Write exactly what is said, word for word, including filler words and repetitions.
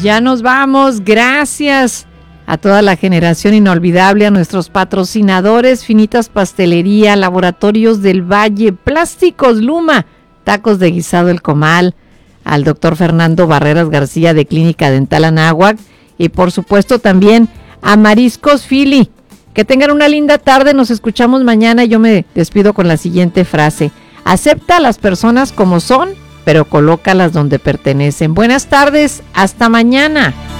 Ya nos vamos, gracias a toda la generación inolvidable, a nuestros patrocinadores, Finitas Pastelería, Laboratorios del Valle, Plásticos Luma, Tacos de Guisado El Comal, al doctor Fernando Barreras García de Clínica Dental Anáhuac y por supuesto también a Mariscos Fili. Que tengan una linda tarde, nos escuchamos mañana. Yo me despido con la siguiente frase: acepta a las personas como son, pero colócalas donde pertenecen. Buenas tardes, hasta mañana.